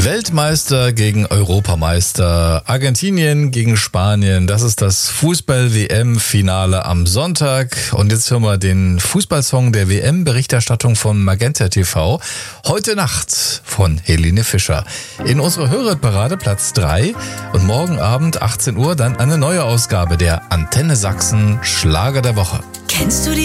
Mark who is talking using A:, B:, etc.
A: Weltmeister gegen Europameister, Argentinien gegen Spanien, das ist das Fußball-WM-Finale am Sonntag. Und jetzt hören wir den Fußballsong der WM-Berichterstattung von Magenta TV. Heute Nacht von Helene Fischer. In unserer Hörerparade Platz 3 und morgen Abend 18 Uhr dann eine neue Ausgabe der Antenne Sachsen Schlager der Woche.
B: Kennst du die